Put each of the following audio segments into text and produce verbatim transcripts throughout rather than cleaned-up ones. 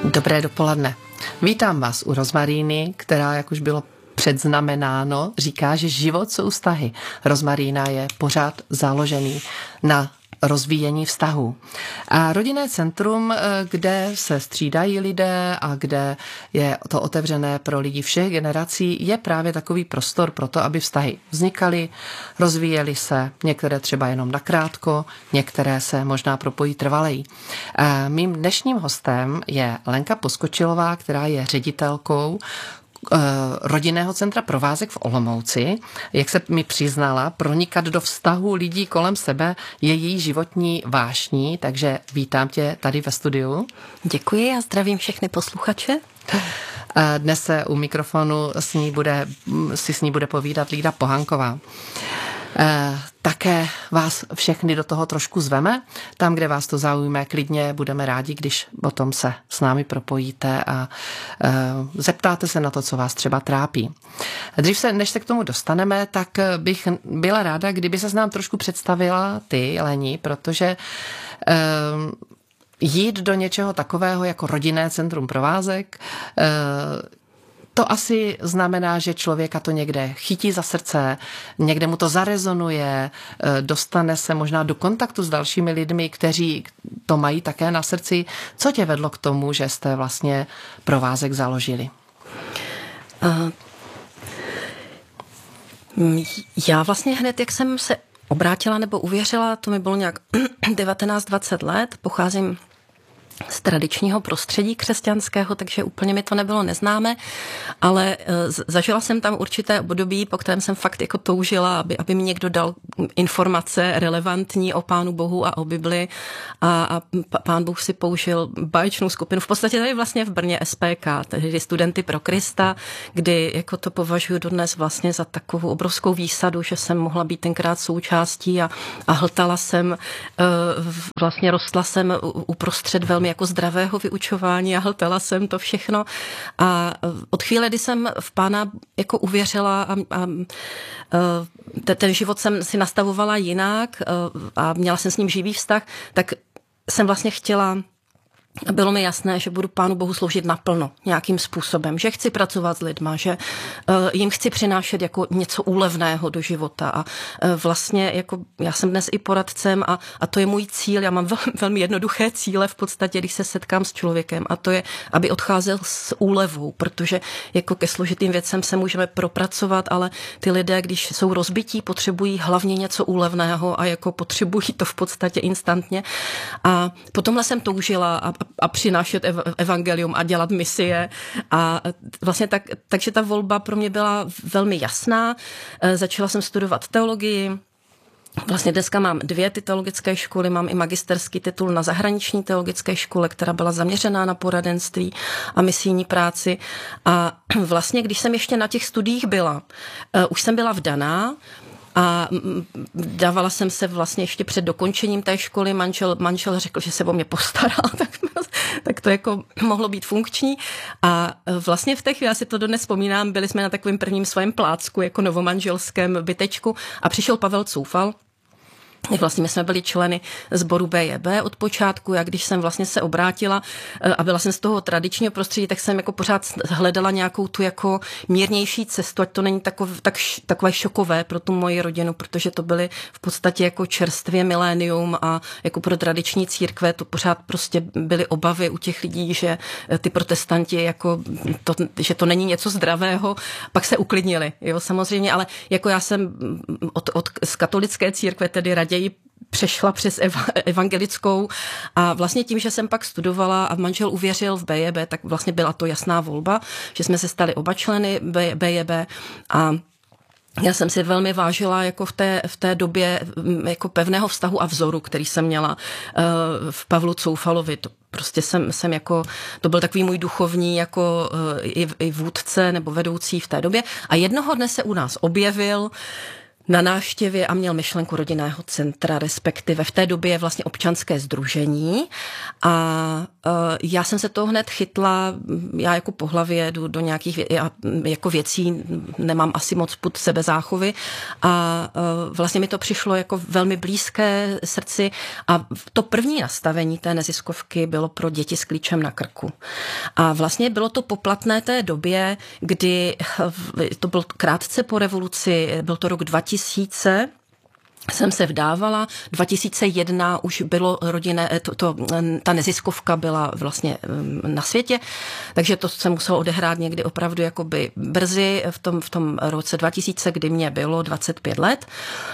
Dobré dopoledne. Vítám vás u Rozmaríny, která, jak už bylo předznamenáno, říká, že život jsou vztahy. Rozmarína je pořád založený na rozvíjení vztahů. A rodinné centrum, kde se střídají lidé a kde je to otevřené pro lidi všech generací, je právě takový prostor pro to, aby vztahy vznikaly, rozvíjely se, některé třeba jenom nakrátko, některé se možná propojí trvaleji. Mým dnešním hostem je Lenka Poskočilová, která je ředitelkou rodinného centra Provázek v Olomouci. Jak se mi přiznala, pronikat do vztahu lidí kolem sebe je její životní vášní, takže vítám tě tady ve studiu. Děkuji a zdravím všechny posluchače. Dnes se u mikrofonu s ní bude, si s ní bude povídat Lída Pohanková. Také vás všechny do toho trošku zveme. Tam, kde vás to zaujme, klidně budeme rádi, když o tom se s námi propojíte a zeptáte se na to, co vás třeba trápí. Dřív se, než se k tomu dostaneme, tak bych byla ráda, kdyby se s nám trošku představila ty, Leni, protože jít do něčeho takového jako rodinné centrum Provázek, to asi znamená, že člověka to někde chytí za srdce, někde mu to zarezonuje, dostane se možná do kontaktu s dalšími lidmi, kteří to mají také na srdci. Co tě vedlo k tomu, že jste vlastně Provázek založili? Uh, já vlastně hned, jak jsem se obrátila nebo uvěřila, to mi bylo nějak devatenáct dvacet let, pocházím z tradičního prostředí křesťanského, takže úplně mi to nebylo neznámé, ale zažila jsem tam určité období, po kterém jsem fakt jako toužila, aby, aby mi někdo dal informace relevantní o Pánu Bohu a o Bibli a, a Pán Bůh si použil báječnou skupinu, v podstatě tady vlastně v Brně S P K, tedy Studenty pro Krista, kdy jako to považuji dodnes vlastně za takovou obrovskou výsadu, že jsem mohla být tenkrát součástí a, a hltala jsem, vlastně rostla jsem uprostřed velmi jako zdravého vyučování a hltala jsem to všechno a od chvíle, kdy jsem v Pána jako uvěřila a, a ten život jsem si nastavovala jinak a měla jsem s ním živý vztah, tak jsem vlastně chtěla, bylo mi jasné, že budu Pánu Bohu sloužit naplno nějakým způsobem, že chci pracovat s lidma, že uh, jim chci přinášet jako něco úlevného do života a uh, vlastně jako já jsem dnes i poradcem a, a to je můj cíl, já mám vel, velmi jednoduché cíle v podstatě, když se setkám s člověkem a to je, aby odcházel s úlevou, protože jako ke složitým věcem se můžeme propracovat, ale ty lidé, když jsou rozbití, potřebují hlavně něco úlevného a jako potřebují to v podstatě instantně a potom jsem toužila a a přinášet evangelium a dělat misie. A vlastně tak, takže ta volba pro mě byla velmi jasná. Začala jsem studovat teologii. Vlastně dneska mám dvě ty teologické školy, mám i magisterský titul na zahraniční teologické škole, která byla zaměřená na poradenství a misijní práci. A vlastně, když jsem ještě na těch studiích byla, už jsem byla vdaná, a dávala jsem se vlastně ještě před dokončením té školy, manžel, manžel řekl, že se o mě postará, tak, tak to jako mohlo být funkční. A vlastně v té chvíli, já si to dodnes vzpomínám, byli jsme na takovém prvním svém plácku, jako novomanželském bytečku a přišel Pavel Coufal. Vlastně my jsme byli členy sboru B J B od počátku. Já když jsem vlastně se obrátila a byla jsem z toho tradičního prostředí, tak jsem jako pořád hledala nějakou tu jako mírnější cestu, ať to není takov, tak, takové šokové pro tu moji rodinu, protože to byly v podstatě jako čerstvě milénium a jako pro tradiční církve to pořád prostě byly obavy u těch lidí, že ty protestanti jako to, že to není něco zdravého, pak se uklidnili, jo, samozřejmě, ale jako já jsem od, od z katolické církve tedy raději přešla přes evangelickou a vlastně tím, že jsem pak studovala a manžel uvěřil v B J B, tak vlastně byla to jasná volba, že jsme se stali oba členy B J B a já jsem si velmi vážila jako v té, v té době jako pevného vztahu a vzoru, který jsem měla uh, v Pavlu Coufalovi. To prostě jsem, jsem jako, to byl takový můj duchovní jako uh, i, i vůdce nebo vedoucí v té době a jednoho dne se u nás objevil na návštěvě a měl myšlenku rodinného centra, respektive v té době vlastně občanské sdružení a já jsem se toho hned chytla, já jako po hlavě jdu do nějakých já jako věcí, nemám asi moc pud sebezáchovy a vlastně mi to přišlo jako velmi blízké srdci a to první nastavení té neziskovky bylo pro děti s klíčem na krku. A vlastně bylo to poplatné té době, kdy to bylo krátce po revoluci, byl to rok dva tisíce, jsem se vdávala, dva tisíce jedna už bylo rodinné, to, to, ta neziskovka byla vlastně na světě, takže to se muselo odehrát někdy opravdu jakoby brzy v tom, v tom roce dva tisíce, kdy mě bylo dvacet pět let.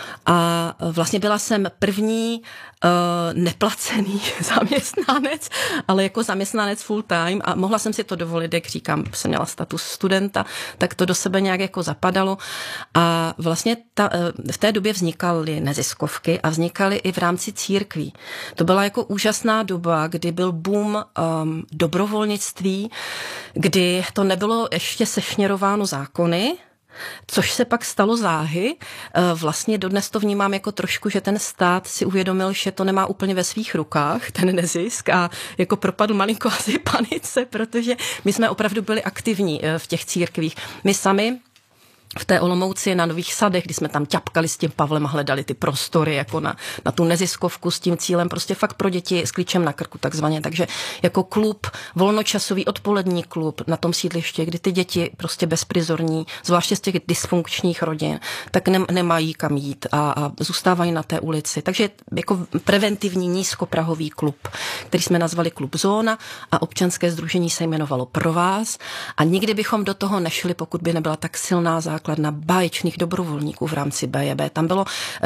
A vlastně byla jsem první uh, neplacený zaměstnanec, ale jako zaměstnanec full time a mohla jsem si to dovolit, jak říkám, jsem měla status studenta, tak to do sebe nějak jako zapadalo. A vlastně ta, uh, v té době vznikaly neziskovky a vznikaly i v rámci církví. To byla jako úžasná doba, kdy byl boom um, dobrovolnictví, kdy to nebylo ještě sešněrováno zákony, což se pak stalo záhy. Vlastně dodnes to vnímám jako trošku, že ten stát si uvědomil, že to nemá úplně ve svých rukách, ten nezisk a jako propadl malinko asi panice, protože my jsme opravdu byli aktivní v těch církvích. My sami v té Olomouci na Nových Sadech, kdy jsme tam ťapkali s tím Pavlem a hledali ty prostory jako na, na tu neziskovku s tím cílem prostě fakt pro děti s klíčem na krku takzvaně. Takže jako klub, volnočasový odpolední klub na tom sídlišti, kdy ty děti prostě bezprizorní, zvláště z těch dysfunkčních rodin, tak ne, nemají kam jít a, a zůstávají na té ulici. Takže jako preventivní nízkoprahový klub, který jsme nazvali Klub Zóna a občanské sdružení se jmenovalo Pro vás a nikdy bychom do toho nešli, pokud by nebyla tak silná základna báječných dobrovolníků v rámci B J B. Tam bylo,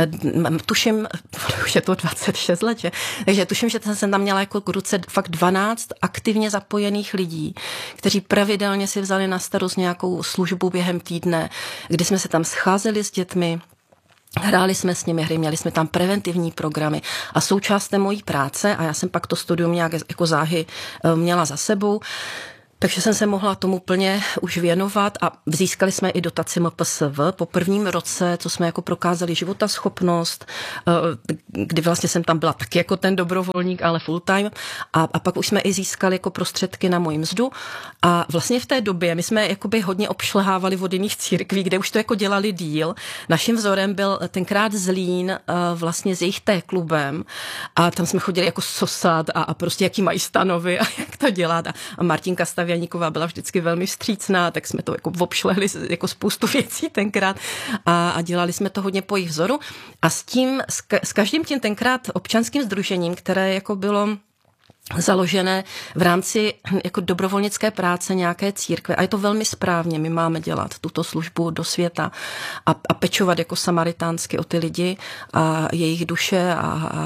tuším, už je to dvacet šest let, že? Takže tuším, že jsem tam měla jako k ruce fakt dvanáct aktivně zapojených lidí, kteří pravidelně si vzali na starost nějakou službu během týdne, kdy jsme se tam scházeli s dětmi, hráli jsme s nimi hry, měli jsme tam preventivní programy a součástem mojí práce, a já jsem pak to studium nějak jako záhy měla za sebou, takže jsem se mohla tomu plně už věnovat a získali jsme i dotaci M P S V po prvním roce, co jsme jako prokázali životaschopnost, kdy vlastně jsem tam byla taky jako ten dobrovolník, ale full time a, a pak už jsme i získali jako prostředky na moji mzdu a vlastně v té době my jsme jakoby hodně obšlehávali od jiných církví, kde už to jako dělali díl. Naším vzorem byl tenkrát Zlín vlastně s jejich té klubem a tam jsme chodili jako sosat a, a prostě jaký mají stanovy a jak to dělat a, a Martinka Stavění Janíková byla vždycky velmi vstřícná, tak jsme to jako obšlehli jako spoustu věcí tenkrát a, a dělali jsme to hodně po jejich vzoru. A s tím, s, ka, s každým tím tenkrát občanským sdružením, které jako bylo založené v rámci jako dobrovolnické práce nějaké církve. A je to velmi správně, my máme dělat tuto službu do světa a, a pečovat jako samaritánsky o ty lidi a jejich duše. A, a, a,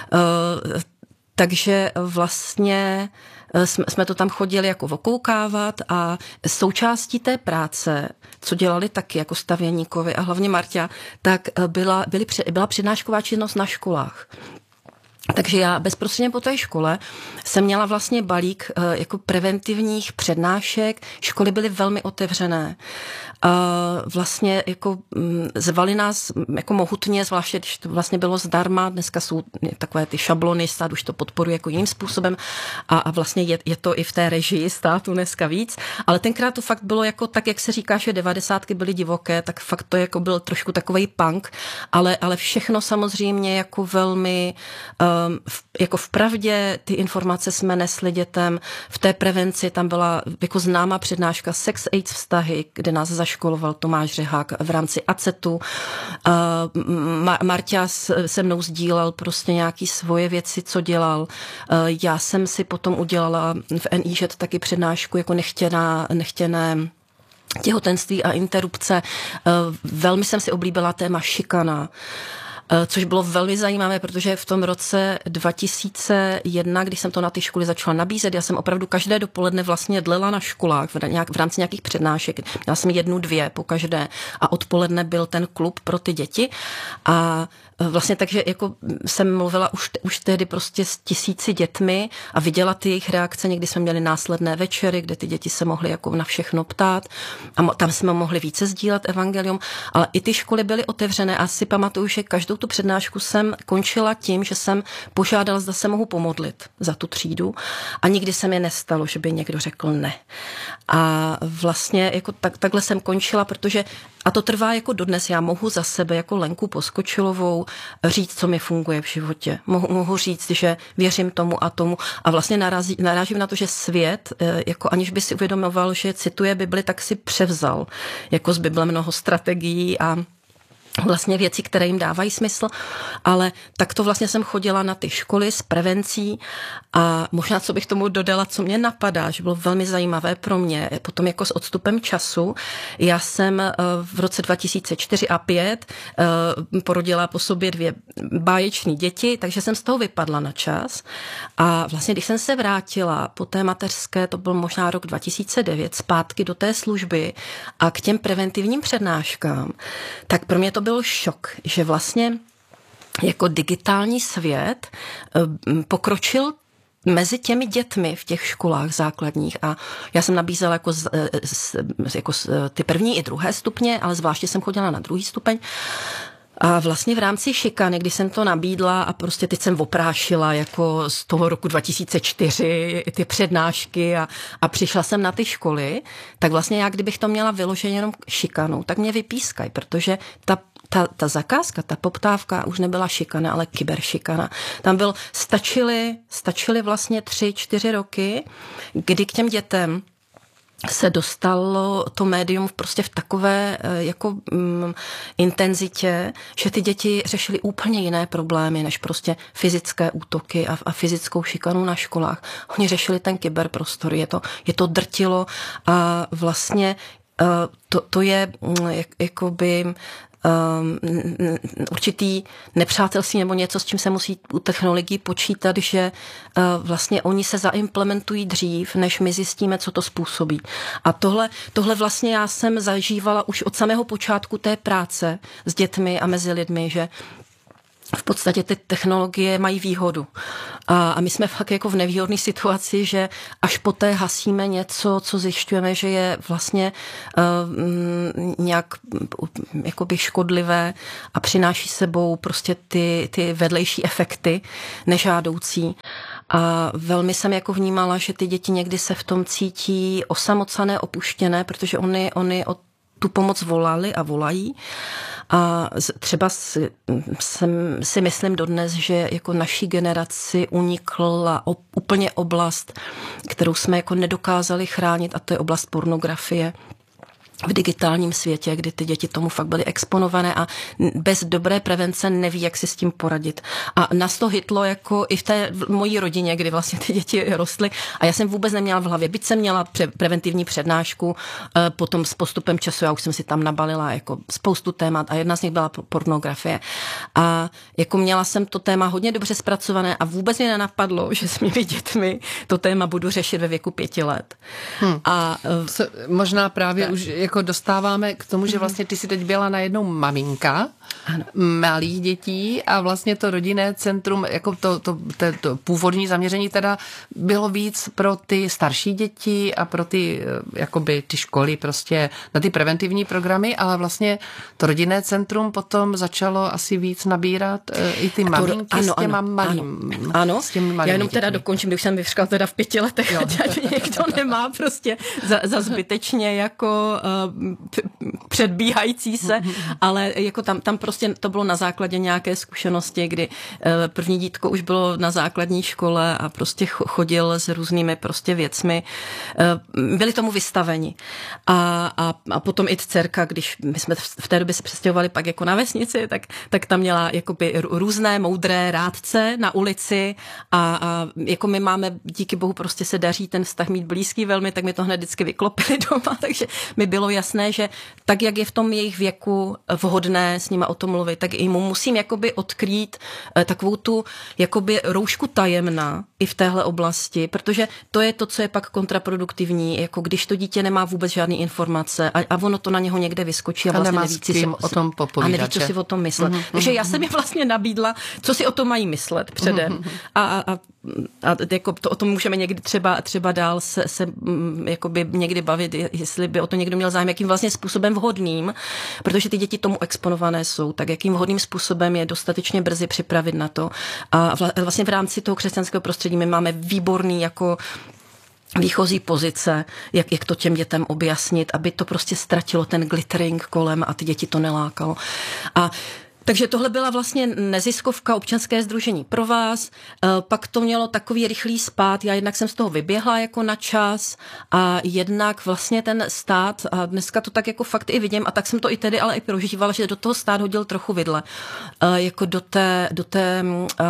takže vlastně jsme to tam chodili jako okoukávat a součástí té práce, co dělali taky jako Stavěníkovi a hlavně Marťa, tak byla, byly, byla přednášková činnost na školách. Takže já bezprostředně po té škole jsem měla vlastně balík jako preventivních přednášek. Školy byly velmi otevřené. Vlastně jako zvali nás jako mohutně, zvláště když to vlastně bylo zdarma. Dneska jsou takové ty šablony, stát už to podporuje jako jiným způsobem a, a vlastně je, je to i v té režii státu dneska víc. Ale tenkrát to fakt bylo jako tak, jak se říká, že devadesátky byly divoké, tak fakt to jako byl trošku takovej punk, ale, ale všechno samozřejmě jako velmi um, v, jako v pravdě ty informace jsme nesli dětem. V té prevenci tam byla jako známá přednáška Sex AIDS vztahy, kde nás zaškoloval Tomáš Řehák v rámci ACETu. Uh, Marťa se mnou sdílel prostě nějaký svoje věci, co dělal. Uh, já jsem si potom udělala v N I Ž taky přednášku jako nechtěná, nechtěné těhotenství a interrupce. Uh, velmi jsem si oblíbila téma šikana, což bylo velmi zajímavé, protože v tom roce dva tisíce jedna, když jsem to na ty školy začala nabízet, já jsem opravdu každé dopoledne vlastně dlela na školách v, nějak, v rámci nějakých přednášek. Měla jsem jednu, dvě po každé a odpoledne byl ten klub pro ty děti a vlastně takže jako jsem mluvila už, už tehdy prostě s tisíci dětmi a viděla ty jejich reakce. Někdy jsme měli následné večery, kde ty děti se mohly jako na všechno ptát a tam jsme mohli více sdílet evangelium, ale i ty školy byly otevřené a si pamatuju, že každou tu přednášku jsem končila tím, že jsem požádala, zda se mohu pomodlit za tu třídu a nikdy se mi nestalo, že by někdo řekl ne. A vlastně jako tak, takhle jsem končila, protože a to trvá jako dodnes. Já mohu za sebe jako Lenku Poskočilovou říct, co mi funguje v životě. Mohu, mohu říct, že věřím tomu a tomu. A vlastně narazí, narážím na to, že svět, jako aniž by si uvědomoval, že cituje Bibli, tak si převzal jako z Bible mnoho strategií a vlastně věci, které jim dávají smysl, ale takto vlastně jsem chodila na ty školy s prevencí a možná, co bych tomu dodala, co mě napadá, že bylo velmi zajímavé pro mě, potom jako s odstupem času, já jsem v roce dva tisíce čtyři a pět porodila po sobě dvě báječné děti, takže jsem z toho vypadla na čas a vlastně, když jsem se vrátila po té mateřské, to byl možná rok dva tisíce devět, zpátky do té služby a k těm preventivním přednáškám, tak pro mě to byl šok, že vlastně jako digitální svět pokročil mezi těmi dětmi v těch školách základních a já jsem nabízela jako, z, z, jako z, ty první i druhé stupně, ale zvláště jsem chodila na druhý stupeň. A vlastně v rámci šikany, když jsem to nabídla a prostě teď jsem oprášila jako z toho roku dva tisíce čtyři ty přednášky a, a přišla jsem na ty školy, tak vlastně já, kdybych to měla vyloženě jenom šikanu, tak mě vypískají, protože ta Ta, ta zakázka, ta poptávka už nebyla šikana, ale kyberšikana. Tam byl, stačily, stačily vlastně tři, čtyři roky, kdy k těm dětem se dostalo to médium prostě v takové jako mm, intenzitě, že ty děti řešily úplně jiné problémy, než prostě fyzické útoky a, a fyzickou šikanu na školách. Oni řešili ten kyberprostor, je to, je to drtilo a vlastně uh, to, to je jak, jakoby Um, určitý nepřátelství nebo něco, s čím se musí u technologií počítat, že uh, vlastně oni se zaimplementují dřív, než my zjistíme, co to způsobí. A tohle, tohle vlastně já jsem zažívala už od samého počátku té práce s dětmi a mezi lidmi, že v podstatě ty technologie mají výhodu. A, a my jsme fakt jako v nevýhodné situaci, že až poté hasíme něco, co zjišťujeme, že je vlastně uh, nějak jakoby škodlivé a přináší sebou prostě ty, ty vedlejší efekty nežádoucí. A velmi jsem jako vnímala, že ty děti někdy se v tom cítí osamocené, opuštěné, protože oni, oni od tu pomoc volali a volají. A třeba si, jsem, si myslím dodnes, že jako naší generaci unikla úplně oblast, kterou jsme jako nedokázali chránit, a to je oblast pornografie v digitálním světě, kdy ty děti tomu fakt byly exponované a bez dobré prevence neví, jak si s tím poradit. A nás to hitlo jako i v té v mojí rodině, kdy vlastně ty děti rostly a já jsem vůbec neměla v hlavě, byť jsem měla pre, preventivní přednášku, potom s postupem času, já už jsem si tam nabalila jako spoustu témat a jedna z nich byla pornografie. A jako měla jsem to téma hodně dobře zpracované a vůbec mě nenapadlo, že s mými dětmi to téma budu řešit ve věku pěti let. Hmm. A Co, možná právě tak. už jako dostáváme k tomu, že vlastně ty si teď byla najednou maminka ano. malých dětí a vlastně to rodinné centrum, jako to, to, to, to původní zaměření teda bylo víc pro ty starší děti a pro ty, jakoby ty školy prostě na ty preventivní programy, ale vlastně to rodinné centrum potom začalo asi víc nabírat i ty maminky to, ano, s těma ano, malým. Ano, ano. S těmi já jenom dětmi. Teda dokončím, když jsem vyškal teda v pěti letech, ať někdo nemá prostě za, za zbytečně jako předbíhající se, ale jako tam, tam prostě to bylo na základě nějaké zkušenosti, kdy první dítko už bylo na základní škole a prostě chodil s různými prostě věcmi. Byli tomu vystaveni. A, a, a potom i dcerka, když my jsme v té době se přestěhovali pak jako na vesnici, tak, tak tam měla jakoby různé moudré rádce na ulici a, a jako my máme, díky bohu prostě se daří ten vztah mít blízký velmi, tak mi to hned vždycky vyklopili doma, takže mi bylo jasné, že tak, jak je v tom jejich věku vhodné s nima o tom mluvit, tak i mu musím jakoby odkrýt takovou tu jakoby roušku tajemna i v téhle oblasti, protože to je to, co je pak kontraproduktivní, jako když to dítě nemá vůbec žádné informace a, a ono to na něho někde vyskočí a, a vlastně neví, si o tom popovídat, a neví, co si o tom myslet. Mm-hmm. Takže já jsem je vlastně nabídla, co si o tom mají myslet předem. Mm-hmm. A, a, a jako to, o tom můžeme někdy třeba, třeba dál se, se jakoby někdy bavit, jestli by o to někdo měl zájem. navzájem, jakým vlastně způsobem vhodným, protože ty děti tomu exponované jsou, tak jakým vhodným způsobem je dostatečně brzy připravit na to. A vlastně v rámci toho křesťanského prostředí my máme výborný jako výchozí pozice, jak, jak to těm dětem objasnit, aby to prostě ztratilo ten glittering kolem a ty děti to nelákalo. A takže tohle byla vlastně neziskovka, občanské sdružení pro vás, pak to mělo takový rychlý spád, já jednak jsem z toho vyběhla jako na čas a jednak vlastně ten stát, a dneska to tak jako fakt i vidím, a tak jsem to i tedy ale i prožívala, že do toho stát hodil trochu vidle, jako do té, do té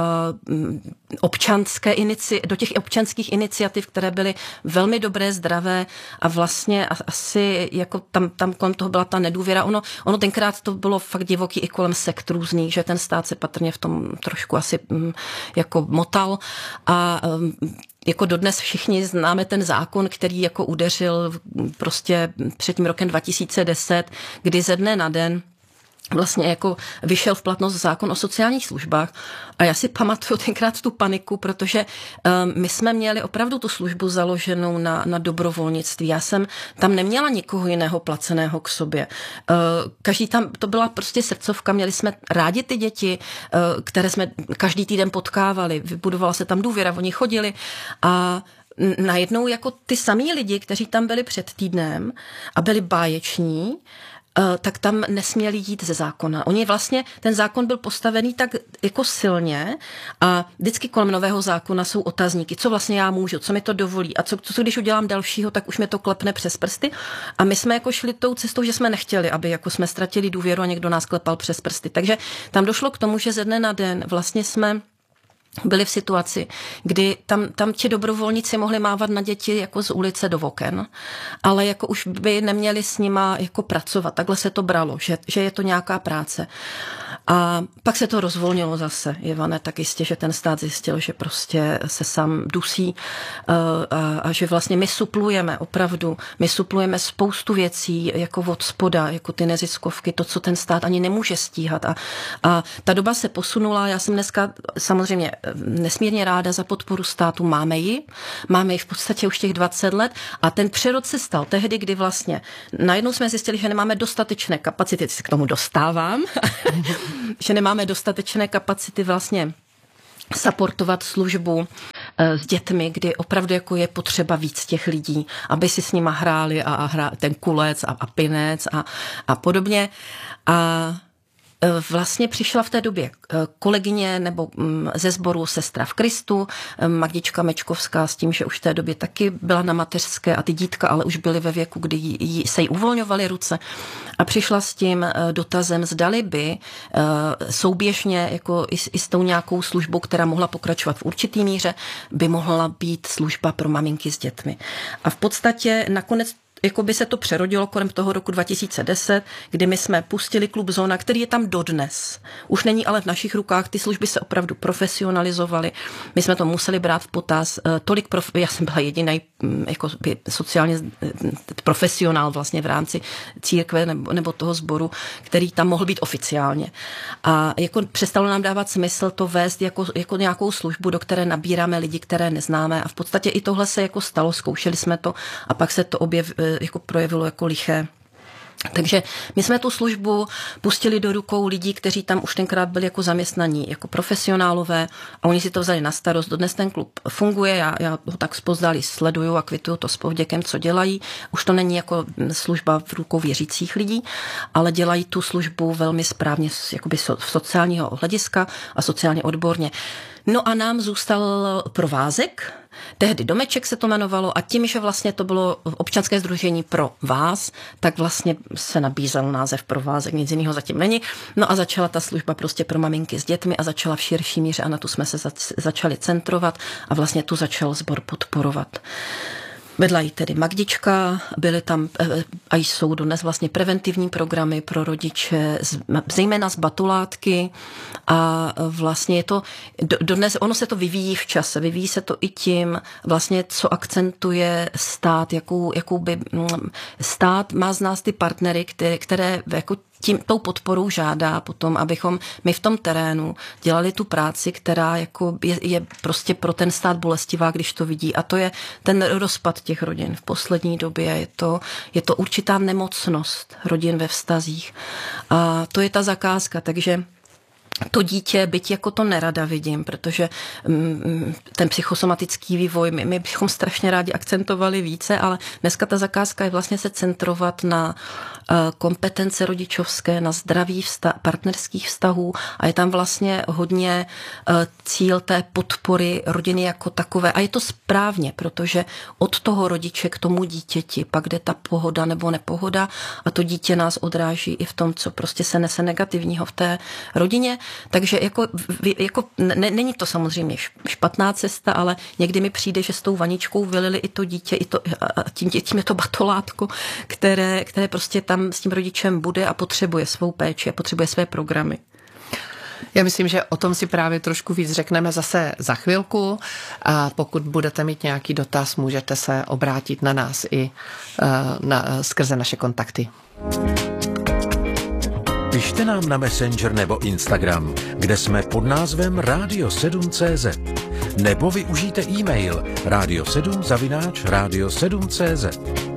občanské inici, do těch občanských iniciativ, které byly velmi dobré, zdravé a vlastně asi jako tam, tam kolem toho byla ta nedůvěra. Ono, ono tenkrát to bylo fakt divoký i kolem sekt různých, že ten stát se patrně v tom trošku asi jako motal a jako dodnes všichni známe ten zákon, který jako udeřil prostě před tím rokem dva tisíce deset, kdy ze dne na den vlastně jako vyšel v platnost zákon o sociálních službách a já si pamatuju tenkrát tu paniku, protože um, my jsme měli opravdu tu službu založenou na, na dobrovolnictví. Já jsem tam neměla nikoho jiného placeného k sobě. Uh, každý tam, to byla prostě srdcovka, měli jsme rádi ty děti, uh, které jsme každý týden potkávali, vybudovala se tam důvěra, oni chodili a najednou jako ty samý lidi, kteří tam byli před týdnem a byli báječní, tak tam nesměli jít ze zákona. Oni vlastně, ten zákon byl postavený tak jako silně a vždycky kolem nového zákona jsou otazníky, co vlastně já můžu, co mi to dovolí a co, co když udělám dalšího, tak už mi to klepne přes prsty. A my jsme jako šli tou cestou, že jsme nechtěli, aby jako jsme ztratili důvěru a někdo nás klepal přes prsty. Takže tam došlo k tomu, že ze dne na den vlastně jsme byli v situaci, kdy tam, tam ti dobrovolníci mohli mávat na děti jako z ulice do oken, ale jako už by neměli s nima jako pracovat. Takhle se to bralo, že, že je to nějaká práce. A pak se to rozvolnilo zase, Ivane, tak jistě, že ten stát zjistil, že prostě se sám dusí a, a že vlastně my suplujeme opravdu, my suplujeme spoustu věcí jako od spoda, jako ty neziskovky, to, co ten stát ani nemůže stíhat. A, a ta doba se posunula, já jsem dneska samozřejmě nesmírně ráda za podporu státu, máme ji, máme ji v podstatě už těch dvacet let a ten přerod se stal tehdy, kdy vlastně najednou jsme zjistili, že nemáme dostatečné kapacity, teď se k tomu dostávám, že nemáme dostatečné kapacity vlastně supportovat službu s dětmi, kdy opravdu jako je potřeba víc těch lidí, aby si s nima hráli a, a hra, ten kulec a, a pinec a, a podobně. A vlastně přišla v té době kolegyně nebo ze sboru Sestra v Kristu, Magdička Mečkovská s tím, že už v té době taky byla na mateřské a ty dítka ale už byly ve věku, kdy jí, se jí uvolňovaly ruce a přišla s tím dotazem, zdali by souběžně jako i, i s tou nějakou službou, která mohla pokračovat v určitý míře, by mohla být služba pro maminky s dětmi. A v podstatě nakonec jako by se to přerodilo kolem toho roku dva tisíce deset, kdy my jsme pustili klub Zóna, který je tam dodnes. Už není ale v našich rukách, ty služby se opravdu profesionalizovaly. My jsme to museli brát v potaz. Tolik prof... Já jsem byla jediný jako sociálně profesionál vlastně v rámci církve nebo, nebo toho sboru, který tam mohl být oficiálně. A jako přestalo nám dávat smysl to vést jako, jako nějakou službu, do které nabíráme lidi, které neznáme. A v podstatě i tohle se jako stalo, zkoušeli jsme to a pak se to objev jako projevilo jako liché. Takže my jsme tu službu pustili do rukou lidí, kteří tam už tenkrát byli jako zaměstnaní, jako profesionálové a oni si to vzali na starost. Dodnes ten klub funguje, já, já ho tak zpozdálí sleduju a kvituju to s povděkem, co dělají. Už to není jako služba v rukou věřících lidí, ale dělají tu službu velmi správně jakoby so, sociálního hlediska a sociálně odborně. No a nám zůstal provázek, tehdy Domeček se to jmenovalo a tím, že vlastně to bylo občanské sdružení pro vás, tak vlastně se nabízel název provázek, nic jiného zatím není. No a začala ta služba prostě pro maminky s dětmi a začala v širší míře a na tu jsme se zač- začali centrovat a vlastně tu začal sbor podporovat. Vedla jí tedy Magdička, byly tam a jsou dodnes vlastně preventivní programy pro rodiče, zejména z batulátky a vlastně je to, dodnes ono se to vyvíjí v čase, vyvíjí se to i tím vlastně, co akcentuje stát, jakou, jakou by stát má z nás ty partnery, které, které jako tím tou podporou žádá potom, abychom my v tom terénu dělali tu práci, která jako je, je prostě pro ten stát bolestivá, když to vidí. A to je ten rozpad těch rodin. V poslední době je to, je to určitá nemocnost rodin ve vztazích. A to je ta zakázka, takže to dítě, byť jako to nerada vidím, protože mm, ten psychosomatický vývoj, my, my bychom strašně rádi akcentovali více, ale dneska ta zakázka je vlastně se centrovat na uh, kompetence rodičovské, na zdraví vztah, partnerských vztahů a je tam vlastně hodně uh, cíl té podpory rodiny jako takové. A je to správně, protože od toho rodiče k tomu dítěti pak jde ta pohoda nebo nepohoda a to dítě nás odráží i v tom, co prostě se nese negativního v té rodině. Takže jako, jako ne, není to samozřejmě špatná cesta, ale někdy mi přijde, že s tou vaničkou vylili i to dítě, i to, a tím, tím je to batolátko, které, které prostě tam s tím rodičem bude a potřebuje svou péči a potřebuje své programy. Já myslím, že o tom si právě trošku víc řekneme zase za chvilku a pokud budete mít nějaký dotaz, můžete se obrátit na nás i na, skrze naše kontakty. Pište nám na Messenger nebo Instagram, kde jsme pod názvem radio sedm tečka cé zet. Nebo využijte e-mail radio sedm zavináč radio sedm tečka cé zet.